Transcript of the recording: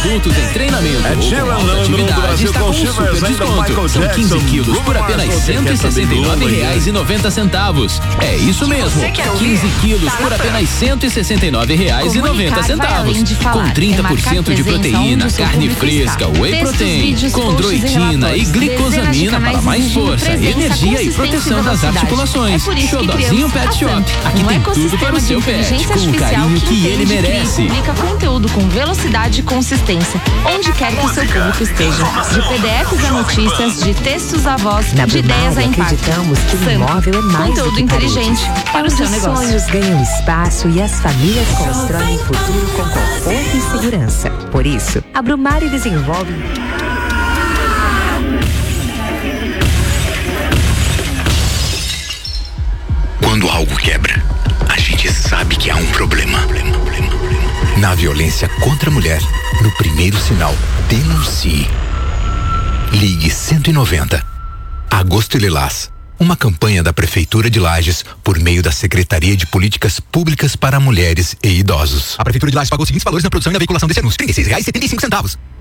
adultos em treinamento ou com alta atividade está com super desconto. São 15 quilos por apenas R$ 169,90. É isso mesmo, 15 quilos por apenas R$ 169,90. Com 30% de proteína, carne fresca, whey protein, condroitina e glicosamina para mais força, energia e proteção das articulações. Xodozinho Pet Shop. Aqui tem tudo para o seu pet, com o carinho que ele merece. Publica conteúdo com velocidade e consistência, onde quer que o seu público esteja. De PDFs a notícias, de textos a voz, de ideias a impacto. Acreditamos que o imóvel é mais conteúdo do que inteligente para o seu negócio. Os sonhos ganham espaço e as famílias constroem um futuro com conforto e segurança. Por isso, a Brumari desenvolve... Quando algo quebra, a gente sabe que há um problema. Na violência contra a mulher, no primeiro sinal, denuncie. Ligue 190. Agosto Lilás. Uma campanha da Prefeitura de Lages por meio da Secretaria de Políticas Públicas para Mulheres e Idosos. A Prefeitura de Lages pagou os seguintes valores na produção e na veiculação desse anúncio: R$ 36,75.